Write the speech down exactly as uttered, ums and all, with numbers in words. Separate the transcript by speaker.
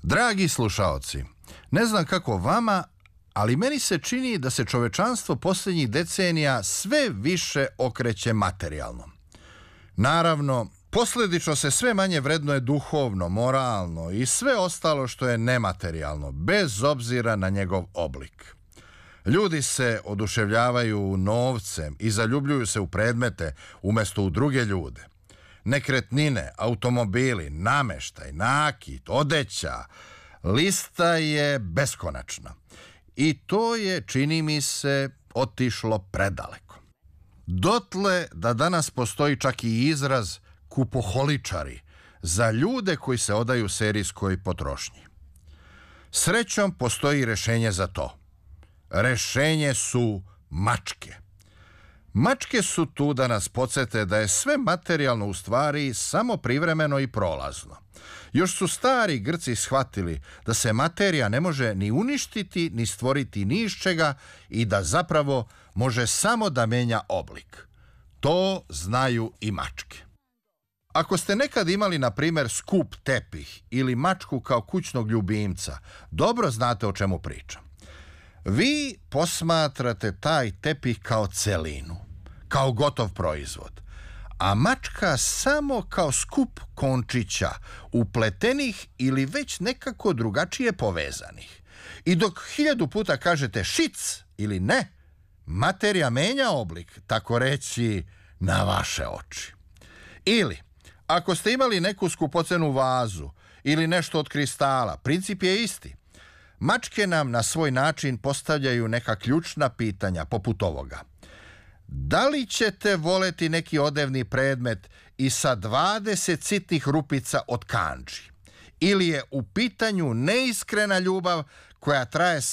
Speaker 1: Dragi slušaoci, ne znam kako vama, ali meni se čini da se čovečanstvo posljednjih decenija sve više okreće materijalno. Naravno, posljedično se sve manje vrednuje duhovno, moralno i sve ostalo što je nematerijalno, bez obzira na njegov oblik. Ljudi se oduševljavaju novcem i zaljubljuju se u predmete umjesto u druge ljude. Nekretnine, automobili, namještaj, nakit, odeća, lista je beskonačna. I to je, čini mi se, otišlo predaleko. Dotle da danas postoji čak i izraz kupoholičari za ljude koji se odaju serijskoj potrošnji. Srećom postoji rješenje za to. Rješenje su mačke. Mačke su tu da nas podsjete da je sve materijalno u stvari samo privremeno i prolazno. Još su stari Grci shvatili da se materija ne može ni uništiti ni stvoriti ni iz čega i da zapravo može samo da menja oblik. To znaju i mačke. Ako ste nekad imali, na primjer, skup tepih ili mačku kao kućnog ljubimca, dobro znate o čemu pričam. Vi posmatrate taj tepih kao celinu, kao gotov proizvod, a mačka samo kao skup končića, upletenih ili već nekako drugačije povezanih. I dok hiljadu puta kažete šic ili ne, materija menja oblik, tako reći, na vaše oči. Ili, ako ste imali neku skupocenu vazu ili nešto od kristala, princip je isti. Mačke nam na svoj način postavljaju neka ključna pitanja poput ovoga. Da li ćete voleti neki odevni predmet i sa dvadeset sitnih rupica od kandži? Ili je u pitanju neiskrena ljubav koja traje